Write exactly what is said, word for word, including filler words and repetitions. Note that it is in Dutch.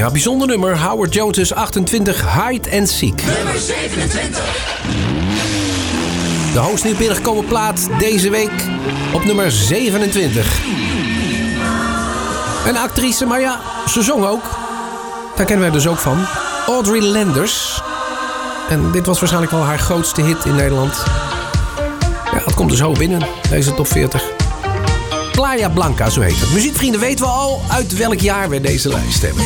Ja, bijzonder nummer. Howard Jones is achtentwintig, Hide and Seek. Nummer zevenentwintig. De hoogst nieuw binnengekomen plaat deze week op nummer zevenentwintig. Een actrice, maar ja, ze zong ook. Daar kennen wij dus ook van. Audrey Landers. En dit was waarschijnlijk wel haar grootste hit in Nederland. Ja, het komt dus hoog binnen, deze top veertig. Playa Blanca, zo heet het. Muziekvrienden, weten we al uit welk jaar we deze lijst hebben.